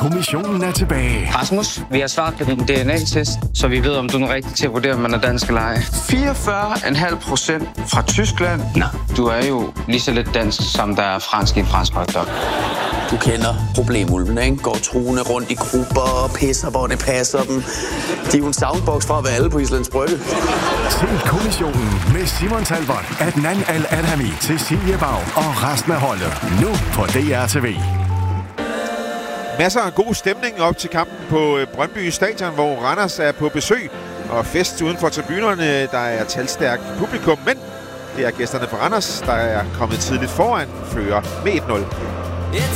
kommissionen er tilbage. Rasmus, vi har svaret på din DNA-test, så vi ved, om du er rigtig til at vurdere, om man er dansk eller ej. 44,5% fra Tyskland. Nå, du er jo lige så lidt dansk, som der er fransk i en fransk hotdog. Du kender problemulvene, ikke? Går truende rundt i grupper og pisser, hvor det passer dem. De er jo en soundbox fra at være alle på Islands Brygge. Se kommissionen med Simon Talbot, Adnan Al-Adhami, Cecilie Bag og resten af holdet. Nu på DR TV. Masser af god stemning op til kampen på Brøndby Stadion, hvor Randers er på besøg. Og fest uden for tribunerne, der er talstærkt publikum. Men det er gæsterne fra Randers, der er kommet tidligt foran, fører med 1-0.